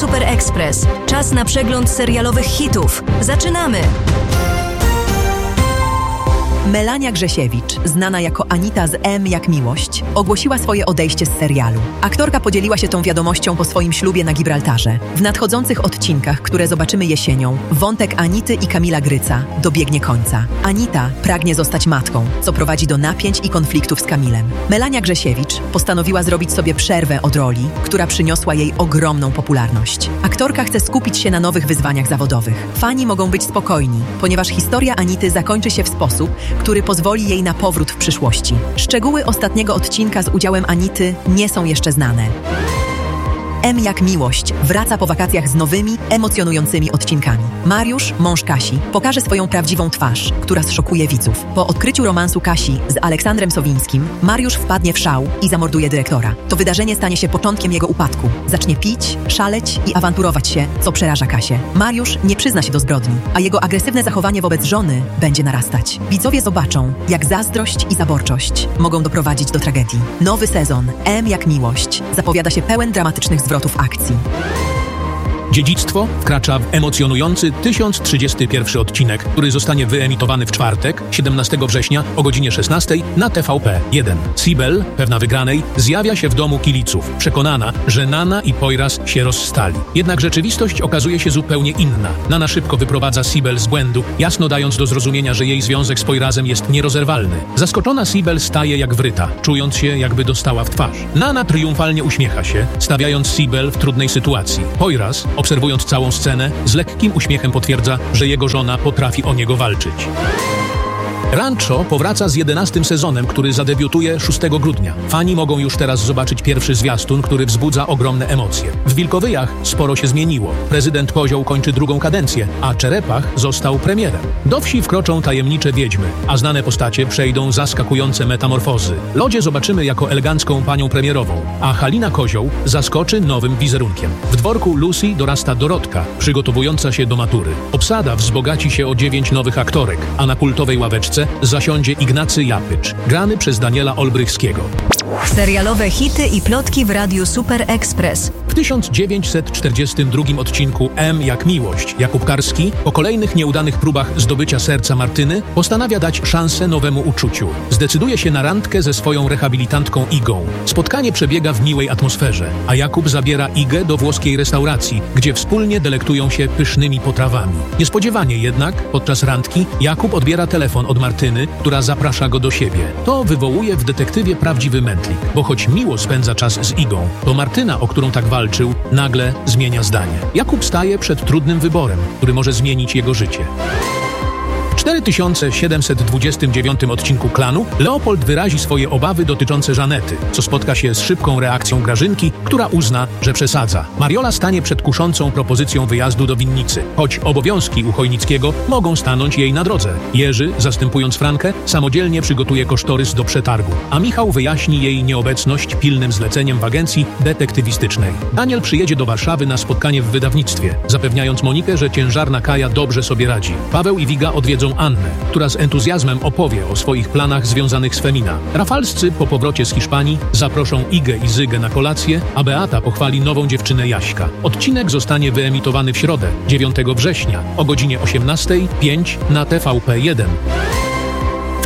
Super Express. Czas na przegląd serialowych hitów. Zaczynamy! Melania Grzesiewicz, znana jako Anita z M jak Miłość, ogłosiła swoje odejście z serialu. Aktorka podzieliła się tą wiadomością po swoim ślubie na Gibraltarze. W nadchodzących odcinkach, które zobaczymy jesienią, wątek Anity i Kamila Gryca dobiegnie końca. Anita pragnie zostać matką, co prowadzi do napięć i konfliktów z Kamilem. Melania Grzesiewicz postanowiła zrobić sobie przerwę od roli, która przyniosła jej ogromną popularność. Aktorka chce skupić się na nowych wyzwaniach zawodowych. Fani mogą być spokojni, ponieważ historia Anity zakończy się w sposób, który pozwoli jej na powrót w przyszłości. Szczegóły ostatniego odcinka z udziałem Anity nie są jeszcze znane. M jak Miłość wraca po wakacjach z nowymi, emocjonującymi odcinkami. Mariusz, mąż Kasi, pokaże swoją prawdziwą twarz, która zszokuje widzów. Po odkryciu romansu Kasi z Aleksandrem Sowińskim, Mariusz wpadnie w szał i zamorduje dyrektora. To wydarzenie stanie się początkiem jego upadku. Zacznie pić, szaleć i awanturować się, co przeraża Kasię. Mariusz nie przyzna się do zbrodni, a jego agresywne zachowanie wobec żony będzie narastać. Widzowie zobaczą, jak zazdrość i zaborczość mogą doprowadzić do tragedii. Nowy sezon M jak Miłość zapowiada się pełen dramatycznych zwrotów akcji. Dziedzictwo wkracza w emocjonujący 1031 odcinek, który zostanie wyemitowany w czwartek, 17 września o godzinie 16 na TVP1. Sibel, pewna wygranej, zjawia się w domu Kiliców, przekonana, że Nana i Poyraz się rozstali. Jednak rzeczywistość okazuje się zupełnie inna. Nana szybko wyprowadza Sibel z błędu, jasno dając do zrozumienia, że jej związek z Poyrazem jest nierozerwalny. Zaskoczona Sibel staje jak wryta, czując się, jakby dostała w twarz. Nana triumfalnie uśmiecha się, stawiając Sibel w trudnej sytuacji. Poyraz, obserwując całą scenę, z lekkim uśmiechem potwierdza, że jego żona potrafi o niego walczyć. Rancho powraca z 11. sezonem, który zadebiutuje 6 grudnia. Fani mogą już teraz zobaczyć pierwszy zwiastun, który wzbudza ogromne emocje. W Wilkowyjach sporo się zmieniło. Prezydent Kozioł kończy drugą kadencję, a Czerepach został premierem. Do wsi wkroczą tajemnicze wiedźmy, a znane postacie przejdą zaskakujące metamorfozy. Lodzie zobaczymy jako elegancką panią premierową, a Halina Kozioł zaskoczy nowym wizerunkiem. W dworku Lucy dorasta Dorotka, przygotowująca się do matury. Obsada wzbogaci się o 9 nowych aktorek, a na kultowej ławeczce zasiądzie Ignacy Japycz, grany przez Daniela Olbrychskiego. Serialowe hity i plotki w Radiu Super Express. W 1942 odcinku M jak Miłość Jakub Karski po kolejnych nieudanych próbach zdobycia serca Martyny postanawia dać szansę nowemu uczuciu. Zdecyduje się na randkę ze swoją rehabilitantką Igą. Spotkanie przebiega w miłej atmosferze, a Jakub zabiera Igę do włoskiej restauracji, gdzie wspólnie delektują się pysznymi potrawami. Niespodziewanie jednak, podczas randki, Jakub odbiera telefon od Martyny, która zaprasza go do siebie. To wywołuje w detektywie prawdziwy mętlik, bo choć miło spędza czas z Igą, to Martyna, o którą tak walczył, nagle zmienia zdanie. Jakub staje przed trudnym wyborem, który może zmienić jego życie. W 4729 odcinku Klanu Leopold wyrazi swoje obawy dotyczące Żanety, co spotka się z szybką reakcją Grażynki, która uzna, że przesadza. Mariola stanie przed kuszącą propozycją wyjazdu do winnicy, choć obowiązki u Chojnickiego mogą stanąć jej na drodze. Jerzy, zastępując Frankę, samodzielnie przygotuje kosztorys do przetargu, a Michał wyjaśni jej nieobecność pilnym zleceniem w agencji detektywistycznej. Daniel przyjedzie do Warszawy na spotkanie w wydawnictwie, zapewniając Monikę, że ciężarna Kaja dobrze sobie radzi. Paweł i Wiga odwiedzą Annę, która z entuzjazmem opowie o swoich planach związanych z Femina. Rafalscy po powrocie z Hiszpanii zaproszą Igę i Zygę na kolację, a Beata pochwali nową dziewczynę Jaśka. Odcinek zostanie wyemitowany w środę, 9 września o godzinie 18:05 na TVP1. W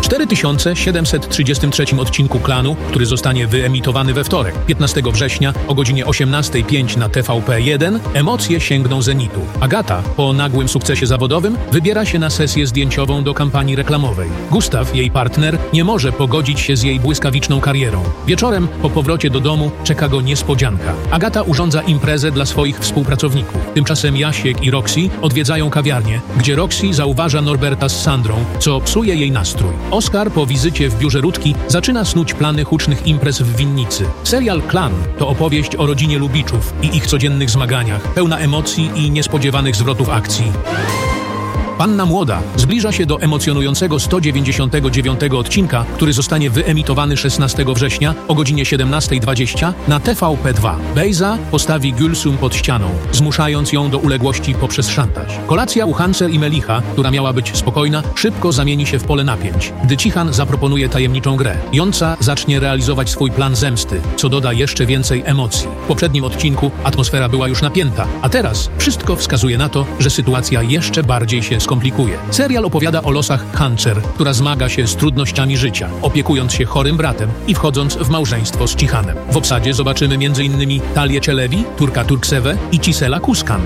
4733 odcinku Klanu, który zostanie wyemitowany we wtorek, 15 września o godzinie 18:05 na TVP1, emocje sięgną zenitu. Agata, po nagłym sukcesie zawodowym, wybiera się na sesję zdjęciową do kampanii reklamowej. Gustaw, jej partner, nie może pogodzić się z jej błyskawiczną karierą. Wieczorem, po powrocie do domu, czeka go niespodzianka. Agata urządza imprezę dla swoich współpracowników. Tymczasem Jasiek i Roxy odwiedzają kawiarnię, gdzie Roxy zauważa Norberta z Sandrą, co psuje jej nastrój. Oskar po wizycie w biurze Rutki zaczyna snuć plany hucznych imprez w winnicy. Serial Klan to opowieść o rodzinie Lubiczów i ich codziennych zmaganiach, pełna emocji i niespodziewanych zwrotów akcji. Panna Młoda zbliża się do emocjonującego 199 odcinka, który zostanie wyemitowany 16 września o godzinie 17:20 na TVP2. Bejza postawi Gülsüm pod ścianą, zmuszając ją do uległości poprzez szantaż. Kolacja u Hancer i Melicha, która miała być spokojna, szybko zamieni się w pole napięć, gdy Cihan zaproponuje tajemniczą grę. Jąca zacznie realizować swój plan zemsty, co doda jeszcze więcej emocji. W poprzednim odcinku atmosfera była już napięta, a teraz wszystko wskazuje na to, że sytuacja jeszcze bardziej się skomplikuje. Serial opowiada o losach Hancer, która zmaga się z trudnościami życia, opiekując się chorym bratem i wchodząc w małżeństwo z Cihanem. W obsadzie zobaczymy m.in. Talię Çelebi, Turka Turksevę i Cisela Kuskan.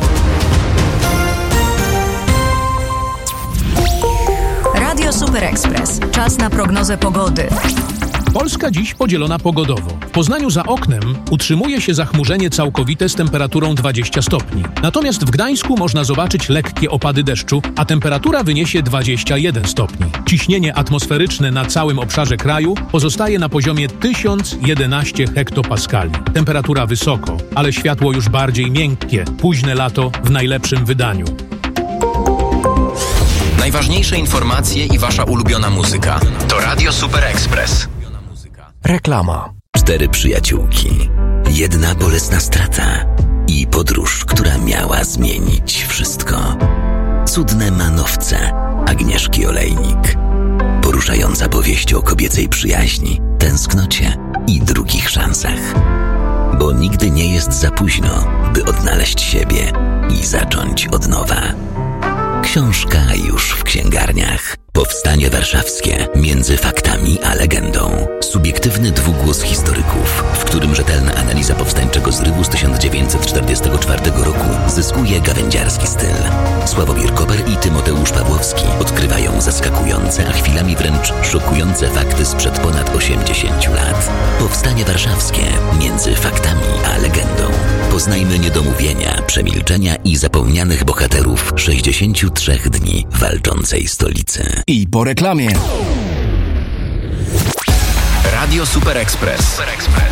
Radio Super Express. Czas na prognozę pogody. Polska dziś podzielona pogodowo. W Poznaniu za oknem utrzymuje się zachmurzenie całkowite z temperaturą 20 stopni. Natomiast w Gdańsku można zobaczyć lekkie opady deszczu, a temperatura wyniesie 21 stopni. Ciśnienie atmosferyczne na całym obszarze kraju pozostaje na poziomie 1011 hektopaskali. Temperatura wysoko, ale światło już bardziej miękkie. Późne lato w najlepszym wydaniu. Najważniejsze informacje i wasza ulubiona muzyka. To Radio Super Express. Reklama. 4 przyjaciółki. Jedna bolesna strata i podróż, która miała zmienić wszystko. Cudne manowce Agnieszki Olejnik. Poruszająca powieść o kobiecej przyjaźni, tęsknocie i drugich szansach. Bo nigdy nie jest za późno, by odnaleźć siebie i zacząć od nowa. Książka już w księgarniach. Powstanie warszawskie między faktami a legendą. Subiektywny dwugłos historyków, w którym rzetelna analiza powstańczego zrywu z 1944 roku zyskuje gawędziarski styl. Sławomir Koper i Tymoteusz Pawłowski odkrywają zaskakujące, a chwilami wręcz szokujące fakty sprzed ponad 80 lat. Powstanie warszawskie między faktami a legendą. Poznajmy niedomówienia, przemilczenia i zapomnianych bohaterów 63 dni walczącej stolicy. I po reklamie. Radio Super Express.